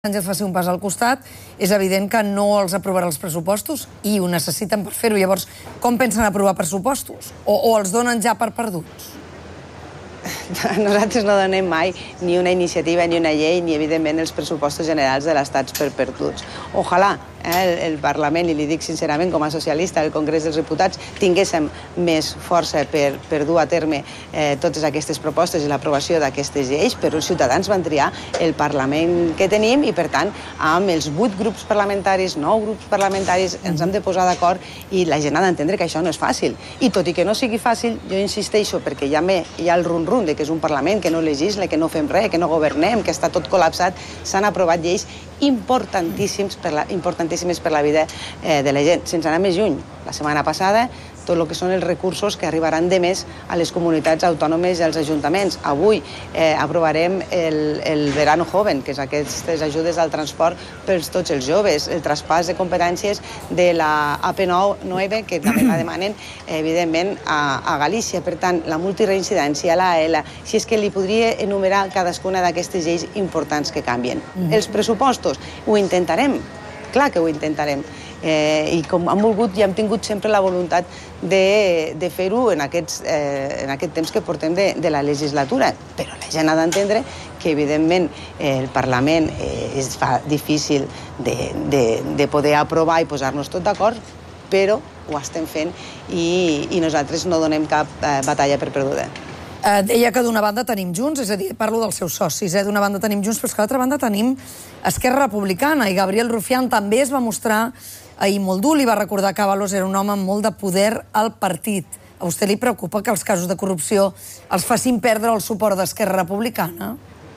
Sánchez faci un pas al costat, és evident que no els aprovarà els pressupostos i ho necessiten per fer-ho. Llavors, com pensen aprovar pressupostos? O els donen ja per perduts? Nosaltres no donem mai ni una iniciativa ni una llei ni, evidentment, els pressupostos generals de l'Estat per perduts. Ojalà el Parlament, i li dic sincerament com a socialista, el Congrés dels Diputats, tinguéssim més força per dur a terme totes aquestes propostes i l'aprovació d'aquestes lleis, però els ciutadans van triar el Parlament que tenim i, per tant, amb els 8 grups parlamentaris, 9 grups parlamentaris, ens hem de posar d'acord i la gent ha d'entendre que això no és fàcil. I tot i que no sigui fàcil, jo insisteixo, perquè hi ha el run-run de que és un Parlament que no legisla, que no fem res, que no governem, que està tot col·lapsat, s'han aprovat lleis importantíssimes per la vida de la gent. Sense anar més lluny, la setmana passada, tot el que són els recursos que arribaran de més a les comunitats autònomes i als ajuntaments. Avui aprovarem el Verano Joven, que és aquestes ajudes al transport per tots els joves, el traspàs de competències de la AP9, que també la demanen, evidentment, a Galícia. Per tant, la multireincidència, l'AL, si és que li podria enumerar cadascuna d'aquestes lleis importants que canvien. Els pressupostos, ho intentarem, clar que ho intentarem. I com han volgut i hem tingut sempre la voluntat de fer-ho en aquest temps que portem de la legislatura. Però la gent ha d'entendre que, evidentment, el Parlament es fa difícil de poder aprovar i posar-nos tot d'acord, però ho estem fent i nosaltres no donem cap batalla per perduda. Deia que d'una banda tenim Junts, és a dir, parlo dels seus socis, d'una banda tenim Junts, però és que d'altra banda tenim Esquerra Republicana, i Gabriel Rufián també es va mostrar ahir molt dur, li va recordar que Ábalos era un home amb molt de poder al partit. A vostè li preocupa que els casos de corrupció els facin perdre el suport d'Esquerra Republicana?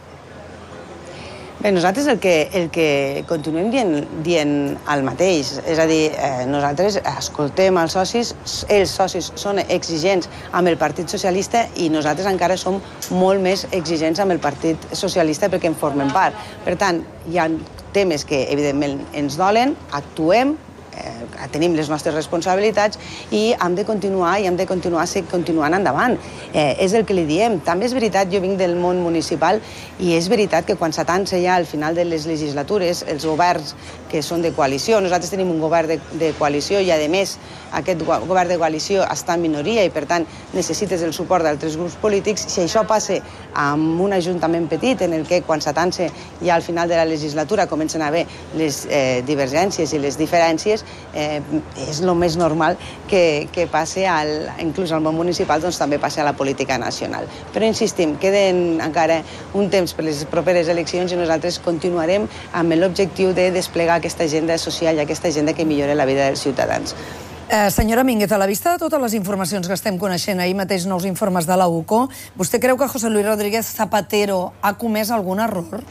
Bé, nosaltres el que continuem dient el mateix, és a dir, nosaltres escoltem els socis són exigents amb el Partit Socialista i nosaltres encara som molt més exigents amb el Partit Socialista perquè en formem part. Per tant, hi ha temes que evidentment ens dolen, actuem, tenim les nostres responsabilitats i hem de continuar continuant endavant. És el que li diem. També és veritat, jo vinc del món municipal i és veritat que quan s'atansa ja al final de les legislatures, els governs que són de coalició, nosaltres tenim un govern de coalició i, a més, aquest govern de coalició està en minoria i, per tant, necessites el suport d'altres grups polítics. Si això passa amb un ajuntament petit en el que, quan s'atansa ja al final de la legislatura, comencen a haver les divergències i les diferències, és el més normal que passi, inclús al món municipal, doncs també passi a la política nacional. Però insistim, queden encara un temps per les properes eleccions i nosaltres continuarem amb l'objectiu de desplegar aquesta agenda social i aquesta agenda que millora la vida dels ciutadans. Senyora Mínguez, a la vista de totes les informacions que estem coneixent, ahir mateix nous informes de la UCO, vostè creu que José Luis Rodríguez Zapatero ha comès algun error?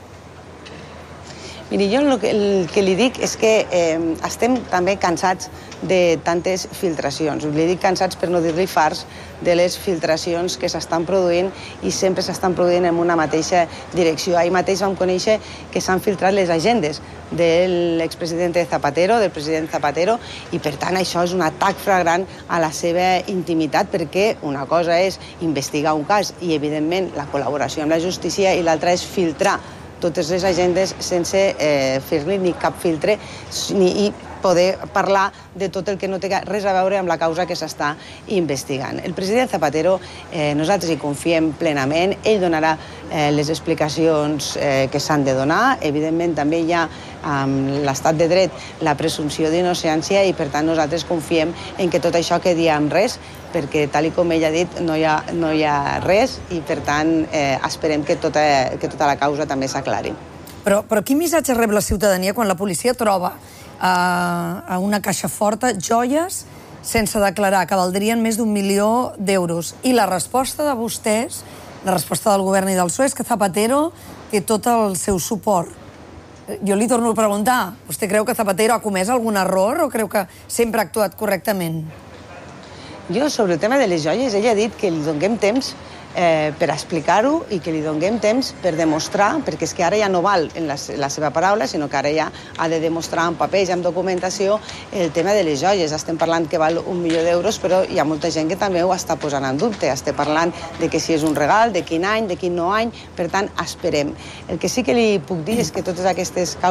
Miri, jo el que li dic és que estem també cansats de tantes filtracions. Li dic cansats per no dir-li farts de les filtracions que s'estan produint i sempre s'estan produint en una mateixa direcció. Ahir mateix vam conèixer que s'han filtrat les agendes de l'expresident Zapatero, del president Zapatero, i per tant això és un atac flagrant a la seva intimitat, perquè una cosa és investigar un cas i, evidentment, la col·laboració amb la justícia, i l'altra és filtrar totes les agendes sense fer-li ni cap filtre ni poder parlar de tot el que no té res a veure amb la causa que s'està investigant. El president Zapatero, nosaltres hi confiem plenament, ell donarà les explicacions que s'han de donar. Evidentment, també hi ha amb l'estat de dret la presumpció d'innocència i, per tant, nosaltres confiem en que tot això quedi en res, perquè, tal com ell ha dit, no hi ha res i, per tant, esperem que tota la causa també s'aclari. Però quin missatge rep la ciutadania quan la policia troba a una caixa forta joies sense declarar, que valdrien més d'1 milió d'euros? I la resposta de vostès, la resposta del govern i del PSOE, és que Zapatero té tot el seu suport. Jo li torno a preguntar, vostè creu que Zapatero ha comès algun error o creu que sempre ha actuat correctament? Jo, sobre el tema de les joies, ell ha dit que li donem temps per explicar-ho i que li donem temps per demostrar, perquè és que ara ja no val en la seva paraula, sinó que ara ja ha de demostrar en papers i en documentació el tema de les joies. Estem parlant que val 1 milió d'euros, però hi ha molta gent que també ho està posant en dubte. Estem parlant de que si és un regal, de quin any, de quin no any, per tant, esperem. El que sí que li puc dir és que totes aquestes causes